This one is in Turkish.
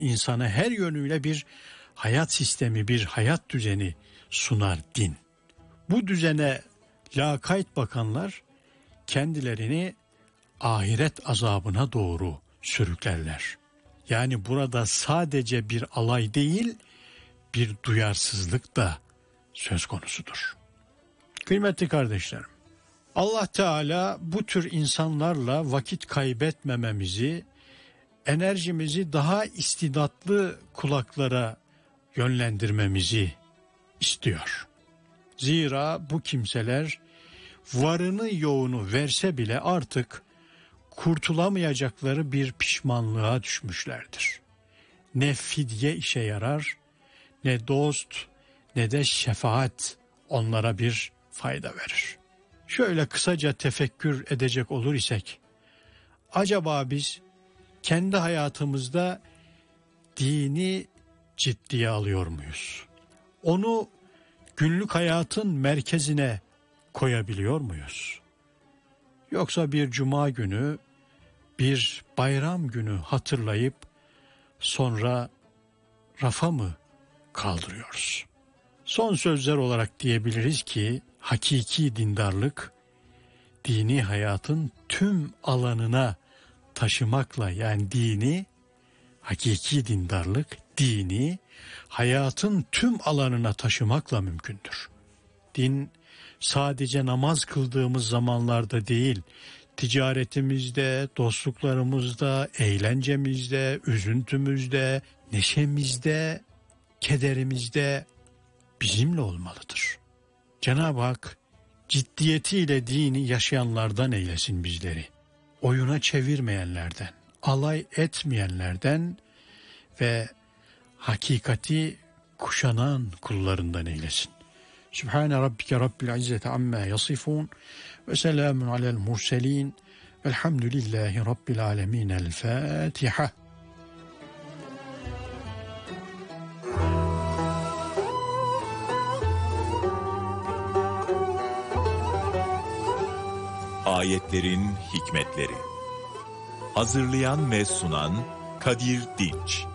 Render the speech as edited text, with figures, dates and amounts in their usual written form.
insana her yönüyle bir hayat sistemi, bir hayat düzeni sunar din. Bu düzene lakayt bakanlar kendilerini ahiret azabına doğru sürüklerler. Yani burada sadece bir alay değil, bir duyarsızlık da söz konusudur. Kıymetli kardeşlerim, Allah Teala bu tür insanlarla vakit kaybetmememizi, enerjimizi daha istidatlı kulaklara yönlendirmemizi istiyor. Zira bu kimseler varını yoğunu verse bile artık kurtulamayacakları bir pişmanlığa düşmüşlerdir. Ne fidye işe yarar, ne dost, ne de şefaat onlara bir fayda verir. Şöyle kısaca tefekkür edecek olur isek, acaba biz kendi hayatımızda dini ciddiye alıyor muyuz? Onu günlük hayatın merkezine koyabiliyor muyuz? Yoksa bir cuma günü, bir bayram günü hatırlayıp sonra rafa mı kaldırıyoruz? Son sözler olarak diyebiliriz ki hakiki dindarlık dini hayatın tüm alanına taşımakla, yani dini, hakiki dindarlık dini hayatın tüm alanına taşımakla mümkündür. Din sadece namaz kıldığımız zamanlarda değil, ticaretimizde, dostluklarımızda, eğlencemizde, üzüntümüzde, neşemizde, kederimizde bizimle olmalıdır. Cenab-ı Hak ciddiyetiyle dini yaşayanlardan eylesin bizleri. Oyuna çevirmeyenlerden, alay etmeyenlerden ve hakikati kuşanan kullarından eylesin. Sübhane Rabbike Rabbil İzzeti amma yasifun ve selamun alel murselin velhamdülillahi Rabbil alemin. El Fatiha. Ayetlerin hikmetleri. Hazırlayan ve sunan Kadir Dinç.